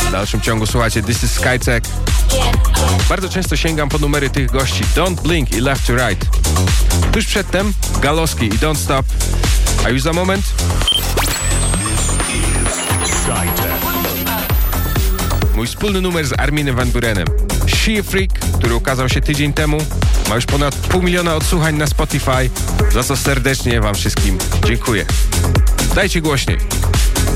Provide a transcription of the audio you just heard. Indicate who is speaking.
Speaker 1: W dalszym ciągu słuchajcie This is Skytech. Bardzo często sięgam po numery tych gości Don't Blink i Left to Right. Tuż przedtem Galowski i Don't Stop. A już za moment mój wspólny numer z Arminem van Burenem. She a Freak, który ukazał się tydzień temu. Ma już ponad 500 000 odsłuchań na Spotify, za co serdecznie wam wszystkim dziękuję. Dajcie głośniej.